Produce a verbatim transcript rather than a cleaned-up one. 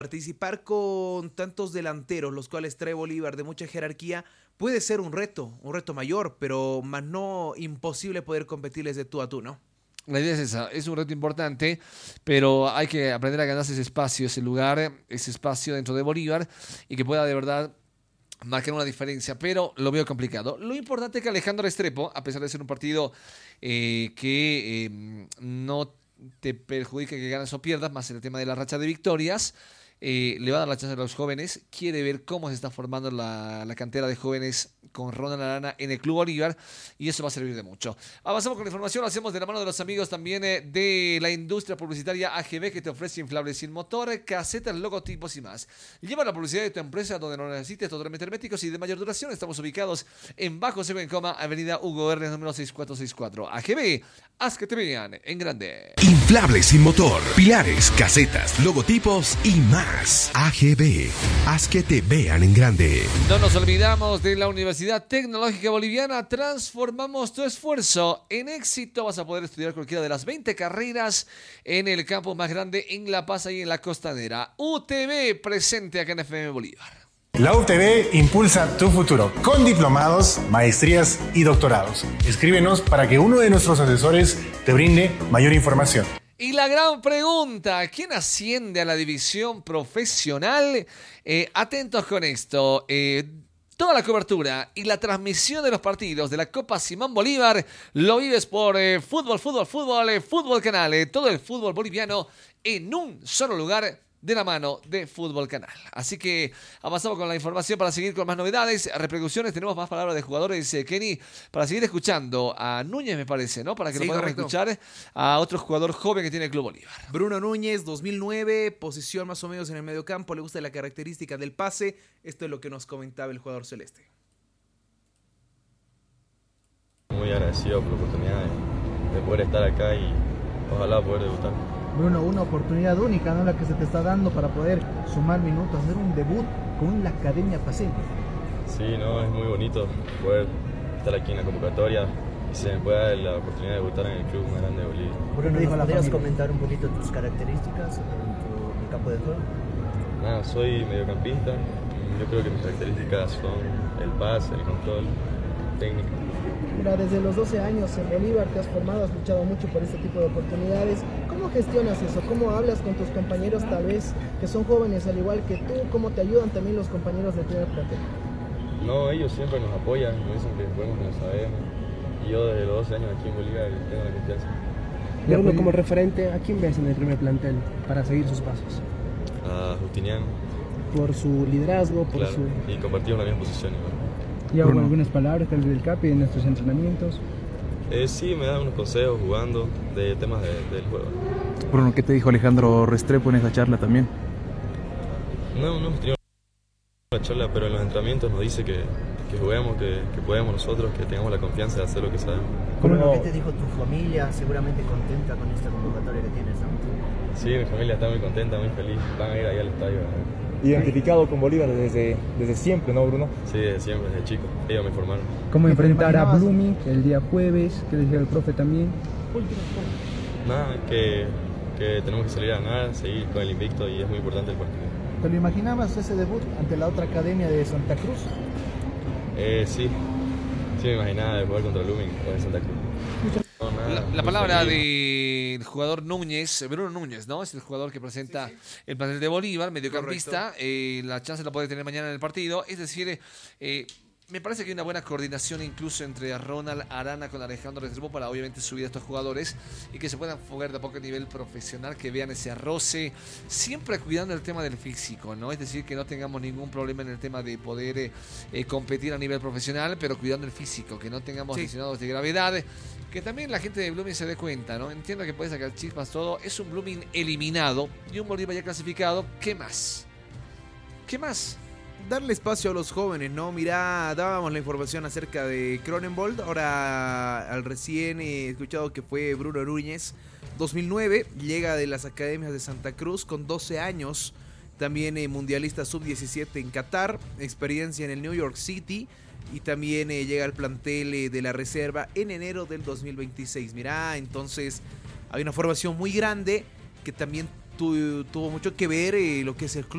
participar con tantos delanteros, los cuales trae Bolívar de mucha jerarquía, puede ser un reto, un reto mayor, pero más no imposible poder competirles de tú a tú, ¿no? La idea es esa, es un reto importante, pero hay que aprender a ganarse ese espacio, ese lugar, ese espacio dentro de Bolívar y que pueda de verdad marcar una diferencia, pero lo veo complicado. Lo importante es que Alejandro Restrepo, a pesar de ser un partido eh, que eh, no te perjudique que ganes o pierdas, más en el tema de la racha de victorias, eh, le va a dar la chance a los jóvenes, quiere ver cómo se está formando la, la cantera de jóvenes con Ronald Arana en el Club Bolívar y eso va a servir de mucho. Avanzamos con la información, lo hacemos de la mano de los amigos también eh, de la industria publicitaria A G B, que te ofrece inflables sin motor, casetas, logotipos y más. Lleva la publicidad de tu empresa donde no necesites, totalmente herméticos y de mayor duración. Estamos ubicados en Bajo Seco en Coma, Avenida Hugo Hernes, número seis cuatro seis cuatro. A G B, haz que te vean en grande. Inflables sin motor, pilares, casetas, logotipos y más. A G B, haz que te vean en grande. No nos olvidamos de la Universidad Tecnológica Boliviana. Transformamos tu esfuerzo en éxito. Vas a poder estudiar cualquiera de las veinte carreras en el campus más grande en La Paz y en la Costanera. U T B presente acá en F M Bolívar. La U T B impulsa tu futuro con diplomados, maestrías y doctorados. Escríbenos para que uno de nuestros asesores te brinde mayor información. Y la gran pregunta, ¿quién asciende a la división profesional? Eh, atentos con esto. Eh, toda la cobertura y la transmisión de los partidos de la Copa Simón Bolívar lo vives por eh, Fútbol, Fútbol, Fútbol, eh, Fútbol Canal. Eh, todo el fútbol boliviano en un solo lugar de la mano de Fútbol Canal. Así que avanzamos con la información para seguir con más novedades, repercusiones. Tenemos más palabras de jugadores, eh, Kenny, para seguir escuchando a Núñez, me parece, ¿no? Para que Sí, lo podamos correcto. escuchar a otro jugador joven que tiene el Club Bolívar. Bruno Núñez, dos mil nueve, posición más o menos en el mediocampo, le gusta la característica del pase. Esto es lo que nos comentaba el jugador celeste. Muy agradecido por la oportunidad de, de poder estar acá y ojalá poder debutar. Bruno, una oportunidad única, ¿no? La que se te está dando para poder sumar minutos, hacer un debut con la Academia Paceña. Sí, no, es muy bonito poder estar aquí en la convocatoria y se me puede dar la oportunidad de debutar en el club más grande de Bolivia. Bruno, ¿nos ¿nos podrías familia? comentar un poquito tus características en tu campo de juego? Nada, soy mediocampista. Yo creo que mis características son el pase, el control, técnica. Mira, desde los doce años en Bolívar te has formado, has luchado mucho por este tipo de oportunidades. ¿Cómo gestionas eso? ¿Cómo hablas con tus compañeros tal vez que son jóvenes al igual que tú? ¿Cómo te ayudan también los compañeros de primer plantel? No, ellos siempre nos apoyan, nos dicen que podemos, que lo sabemos. Y yo desde los doce años aquí en Bolivia tengo la confianza. Y uno como referente, ¿a quién ves en el primer plantel para seguir sus pasos? A Justiniano, Por su liderazgo, por claro, su... y compartimos la misma posición igual. ¿Y hago algunas palabras tal vez del Capi en nuestros entrenamientos? Eh, sí, me dan unos consejos jugando de temas de, del juego. Bruno, ¿qué te dijo Alejandro Restrepo en esa charla también? No, no hemos tenido una charla, pero en los entrenamientos nos dice que, que juguemos, que, que podemos nosotros, que tengamos la confianza de hacer lo que sabemos. Bruno, ¿qué te dijo tu familia? Seguramente contenta con esta convocatoria que tienes, ¿no? Sí, mi familia está muy contenta, muy feliz. Van a ir ahí al estadio. Identificado con Bolívar desde, desde siempre, ¿no, Bruno? Sí, desde siempre, desde chico. Ellos me formaron. ¿Cómo enfrentar a Blooming el día jueves? ¿Qué decía el profe también? Nada, que, que tenemos que salir a ganar, seguir con el invicto y es muy importante el partido. ¿Te lo imaginabas ese debut ante la otra academia de Santa Cruz? Eh, sí, sí me imaginaba de jugar contra Blooming o en Santa Cruz. No, nada, La, la muy palabra feliz. del jugador Núñez, Bruno Núñez, ¿no? Es el jugador que presenta sí, sí. el plantel de Bolívar, mediocampista. Eh, la chance la puede tener mañana en el partido. Es decir, eh, me parece que hay una buena coordinación incluso entre Ronald Arana con Alejandro Restrepo para obviamente subir a estos jugadores y que se puedan jugar de a poco a nivel profesional, que vean ese roce, siempre cuidando el tema del físico, ¿no? Es decir, que no tengamos ningún problema en el tema de poder eh, eh, competir a nivel profesional, pero cuidando el físico, que no tengamos sí. lesionados de gravedad, que también la gente de Blooming se dé cuenta, ¿no? Entiendo que puede sacar chispas todo, es un Blooming eliminado y un Bolívar ya clasificado, ¿qué más? ¿Qué más? Darle espacio a los jóvenes, ¿no? Mirá, dábamos la información acerca de Cronenbold, ahora al recién he escuchado que fue Bruno Núñez, dos mil nueve, llega de las academias de Santa Cruz con doce años, también eh, mundialista sub diecisiete en Qatar, experiencia en el New York City y también eh, llega al plantel eh, de la reserva en enero del dos mil veintiséis. Mirá, entonces hay una formación muy grande que también tu- tuvo mucho que ver eh, lo que es el club